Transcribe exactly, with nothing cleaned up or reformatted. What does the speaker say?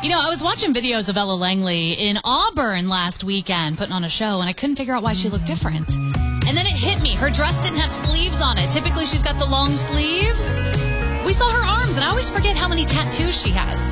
You know, I was watching videos of Ella Langley in Auburn last weekend, putting on a show, and I couldn't figure out why she looked different. And then it hit me. Her dress didn't have sleeves on it. Typically, she's got the long sleeves. We saw her arms, and I always forget how many tattoos she has.